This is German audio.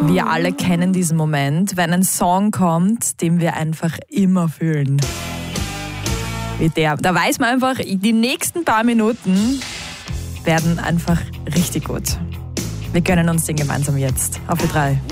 Wir alle kennen diesen Moment, wenn ein Song kommt, den wir einfach immer fühlen. Wie der. Da weiß man einfach, die nächsten paar Minuten werden einfach richtig gut. Wir gönnen uns den gemeinsam jetzt. Auf die 3.